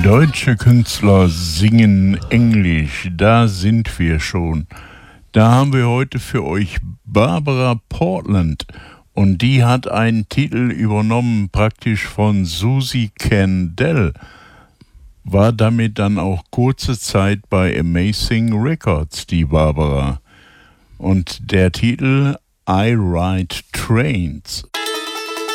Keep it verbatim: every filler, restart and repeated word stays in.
Deutsche Künstler singen Englisch, da sind wir schon. Da haben wir heute für euch Barbara Portland und die hat einen Titel übernommen praktisch von Susie Kendall, war damit dann auch kurze Zeit bei Amazing Records, die Barbara. Und der Titel I Ride Trains.